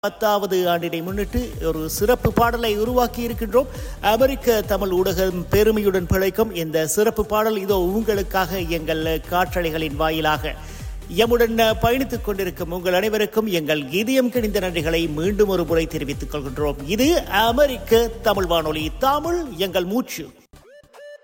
10வது ஆண்டினை முன்னிட்டு ஒரு சிறப்பு பாடலை உருவாக்கி இருக்கின்றோம். அமெரிக்க தமிழ் ஊடகம் பெருமையுடன் பிழைக்கும் இந்த சிறப்பு பாடல் இதோ உங்களுக்காக எங்கள் காற்றலைகளின் வாயிலாக எம்முடன் பயணித்துக் கொண்டிருக்கும் உங்கள் அனைவருக்கும் எங்கள் இதயம் கிணிந்த நன்றிகளை மீண்டும் ஒரு முறை தெரிவித்துக் கொள்கின்றோம். இது அமெரிக்க தமிழ் வானொலி, தமிழ் எங்கள் மூச்சு.